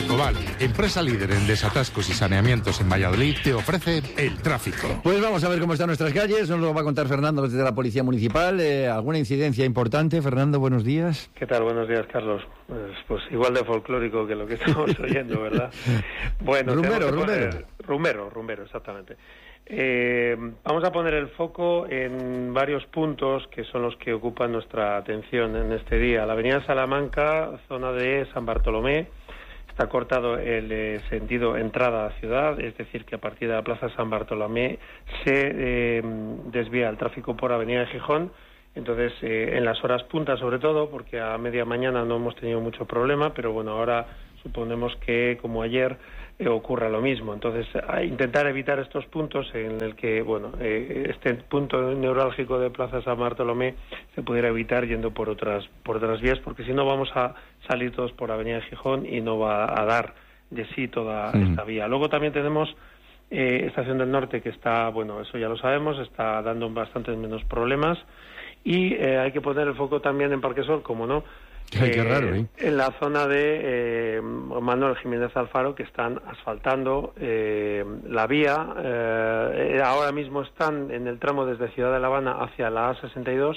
Acobal, empresa líder en desatascos y saneamientos en Valladolid, te ofrece el tráfico. Pues vamos a ver cómo están nuestras calles. Nos lo va a contar Fernando desde la Policía Municipal. ¿Alguna incidencia importante? Fernando, buenos días. ¿Qué tal? Buenos días, Carlos. Pues igual de folclórico que lo que estamos oyendo, ¿verdad? Bueno, Rumbero, exactamente. Vamos a poner el foco en varios puntos que son los que ocupan nuestra atención en este día. La avenida Salamanca, zona de San Bartolomé, está cortado el sentido entrada a la ciudad, es decir, que a partir de la Plaza San Bartolomé se desvía el tráfico por Avenida de Gijón. Entonces, en las horas puntas sobre todo, porque a media mañana no hemos tenido mucho problema, pero bueno, ahora suponemos que, como ayer, ocurra lo mismo. Entonces, a intentar evitar estos puntos en el que, bueno, este punto neurálgico de Plaza San Bartolomé se pudiera evitar yendo por otras vías, porque si no vamos a salir todos por Avenida de Gijón y no va a dar de sí toda esta vía. Luego también tenemos Estación del Norte, que está, bueno, eso ya lo sabemos, está dando bastantes menos problemas, y hay que poner el foco también en Parquesol, como no, qué raro, en la zona de Manuel Jiménez Alfaro, que están asfaltando la vía. Ahora mismo están en el tramo desde Ciudad de La Habana hacia la A62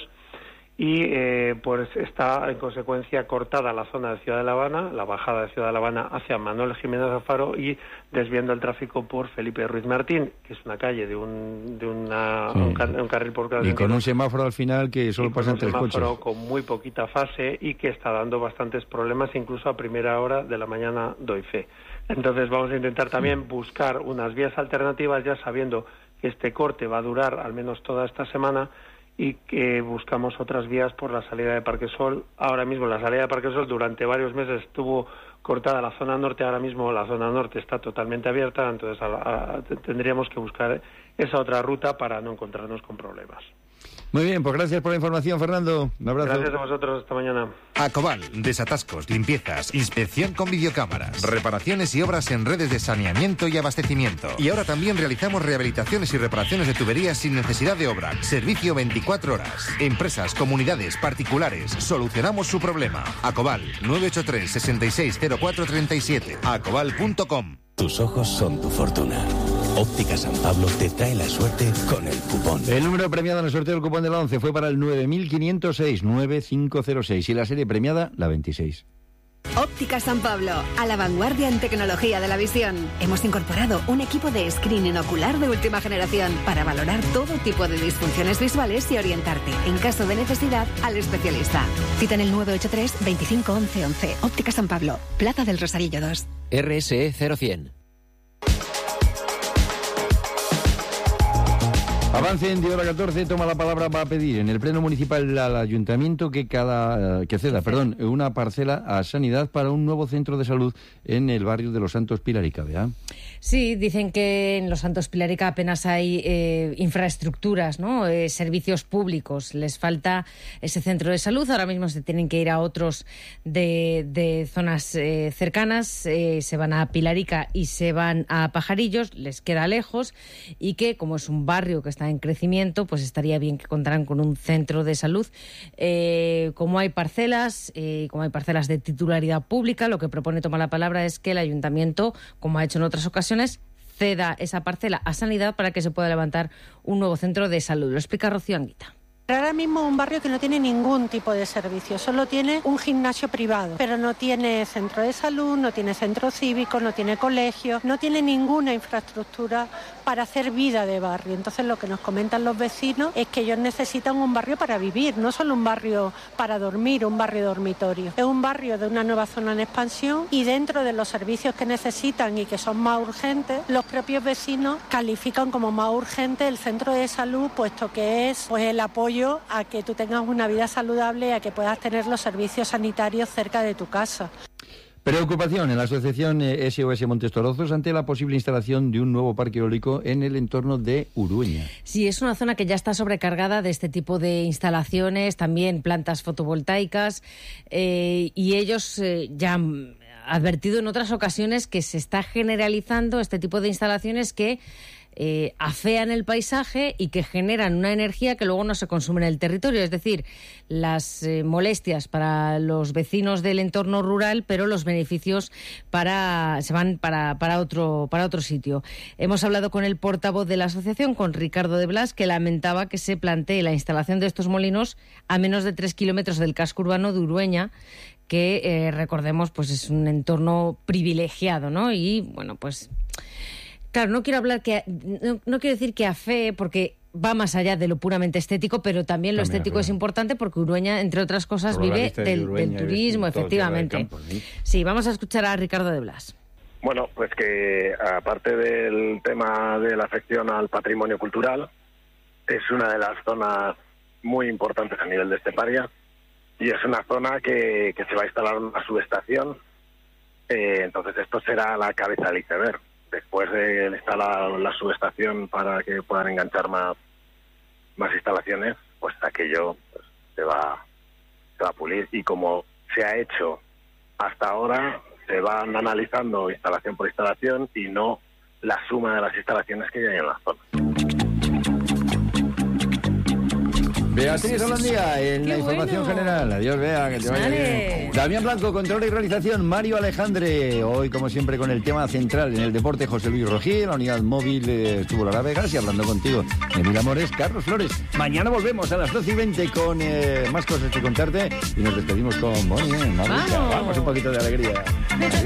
y pues está en consecuencia cortada la zona de Ciudad de La Habana, la bajada de Ciudad de La Habana hacia Manuel Jiménez Alfaro, y desviando el tráfico por Felipe Ruiz Martín, que es una calle de un carril por cada. Y con un semáforo al final que solo pasan tres coches. Un semáforo con muy poquita fase y que está dando bastantes problemas, incluso a primera hora de la mañana doy fe. Entonces vamos a intentar también buscar unas vías alternativas, ya sabiendo que este corte va a durar al menos toda esta semana, y que buscamos otras vías por la salida de Parquesol. Ahora mismo la salida de Parquesol durante varios meses estuvo cortada la zona norte, ahora mismo la zona norte está totalmente abierta, entonces tendríamos que buscar esa otra ruta para no encontrarnos con problemas. Muy bien, pues gracias por la información, Fernando. Un abrazo. Gracias a vosotros, hasta mañana. Acobal, desatascos, limpiezas, inspección con videocámaras, reparaciones y obras en redes de saneamiento y abastecimiento. Y ahora también realizamos rehabilitaciones y reparaciones de tuberías sin necesidad de obra. Servicio 24 horas. Empresas, comunidades, particulares, solucionamos su problema. Acobal, 983 660437. Acobal.com. Tus ojos son tu fortuna. Óptica San Pablo te trae la suerte con el cupón. El número premiado en el sorteo del cupón de la 11 fue para el 9506 y la serie premiada la 26. Óptica San Pablo, a la vanguardia en tecnología de la visión. Hemos incorporado un equipo de screening ocular de última generación para valorar todo tipo de disfunciones visuales y orientarte, en caso de necesidad, al especialista. Cita en el 983 25 11 11. Óptica San Pablo, Plaza del Rosarillo 2. RSE 0100. Avance en de hora 14, toma la palabra para pedir en el Pleno Municipal al Ayuntamiento que ceda una parcela a Sanidad para un nuevo centro de salud en el barrio de Los Santos Pilarica, ¿verdad? Sí, dicen que en Los Santos Pilarica apenas hay infraestructuras, ¿no? Servicios públicos. Les falta ese centro de salud. Ahora mismo se tienen que ir a otros de zonas cercanas. Se van a Pilarica y se van a Pajarillos. Les queda lejos y que, como es un barrio que está en crecimiento, pues estaría bien que contaran con un centro de salud. Como hay parcelas de titularidad pública, lo que propone Toma la Palabra es que el Ayuntamiento, como ha hecho en otras ocasiones, ceda esa parcela a Sanidad para que se pueda levantar un nuevo centro de salud. Lo explica Rocío Anguita. Ahora mismo un barrio que no tiene ningún tipo de servicio, solo tiene un gimnasio privado, pero no tiene centro de salud, no tiene centro cívico, no tiene colegio, no tiene ninguna infraestructura para hacer vida de barrio. Entonces lo que nos comentan los vecinos es que ellos necesitan un barrio para vivir, no solo un barrio para dormir, un barrio dormitorio. Es un barrio de una nueva zona en expansión y dentro de los servicios que necesitan y que son más urgentes, los propios vecinos califican como más urgente el centro de salud, puesto que es el apoyo a que tú tengas una vida saludable y a que puedas tener los servicios sanitarios cerca de tu casa. Preocupación en la asociación SOS Montes Torozos ante la posible instalación de un nuevo parque eólico en el entorno de Urueña. Sí, es una zona que ya está sobrecargada de este tipo de instalaciones, también plantas fotovoltaicas, y ellos ya han advertido en otras ocasiones que se está generalizando este tipo de instalaciones que afean el paisaje y que generan una energía que luego no se consume en el territorio. Es decir, las molestias para los vecinos del entorno rural, pero los beneficios se van para otro sitio. Hemos hablado con el portavoz de la asociación, con Ricardo de Blas, que lamentaba que se plantee la instalación de estos molinos a menos de 3 kilómetros del casco urbano de Urueña, que recordemos, pues es un entorno privilegiado, ¿no? Y bueno, pues claro, no quiero decir que afee, porque va más allá de lo puramente estético, pero también lo estético es importante, porque Urueña, entre otras cosas, vive del turismo, efectivamente. Sí, vamos a escuchar a Ricardo de Blas. Bueno, pues que aparte del tema de la afección al patrimonio cultural, es una de las zonas muy importantes a nivel de esteparia, y es una zona que se va a instalar una subestación. Entonces esto será la cabeza del iceberg. Después de instalar la subestación para que puedan enganchar más instalaciones, pues aquello pues, se va a pulir, y como se ha hecho hasta ahora, se van analizando instalación por instalación y no la suma de las instalaciones que ya hay en la zona. Beatriz Holandía en la información general. Adiós, Bea, que te vaya bien. Damián Blanco, control y realización. Mario Alejandre, hoy como siempre con el tema central en el deporte. José Luis Rojí, en la unidad móvil estuvo Lara Vegas, y hablando contigo, Emil Amores, Carlos Flores. Mañana volvemos a las 12:20 con más cosas que contarte, y nos despedimos con Bonnie, Vamos, un poquito de alegría.